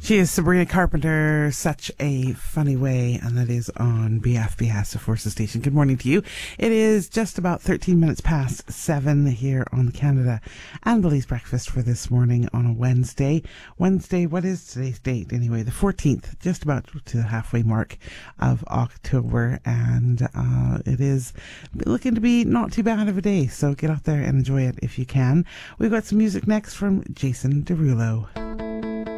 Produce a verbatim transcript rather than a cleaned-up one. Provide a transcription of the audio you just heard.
She is Sabrina Carpenter, Such a Funny Way, and that is on B F B S, of Forces Station. Good morning to you. It is just about thirteen minutes past seven here on the Canada and Belize Breakfast for this morning on a Wednesday. Wednesday, what is today's date anyway? The fourteenth, just about to the halfway mark of October, and uh, it is looking to be not too bad of a day, so get out there and enjoy it if you can. We've got some music next from Jason Derulo.